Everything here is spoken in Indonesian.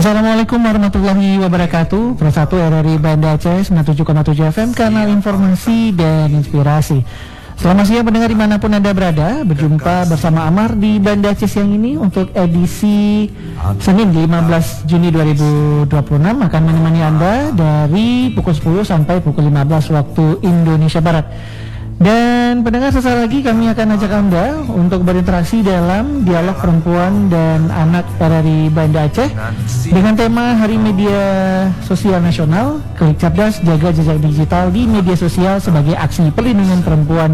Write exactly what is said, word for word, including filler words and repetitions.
Assalamualaikum warahmatullahi wabarakatuh. Persatu R R I Banda Aceh sembilan puluh tujuh koma tujuh F M, kanal informasi dan inspirasi. Selamat siang pendengar dimanapun Anda berada. Berjumpa bersama Amar di Banda Aceh siang ini untuk edisi Senin lima belas Juni dua ribu dua puluh enam. Akan menemani Anda dari pukul sepuluh sampai pukul lima belas waktu Indonesia Barat. Dan pendengar, sesaat lagi kami akan ajak Anda untuk berinteraksi dalam dialog perempuan dan anak R R I Banda Aceh dengan tema Hari Media Sosial Nasional, Klik Cerdas Jaga Jejak Digital di Media Sosial sebagai aksi perlindungan perempuan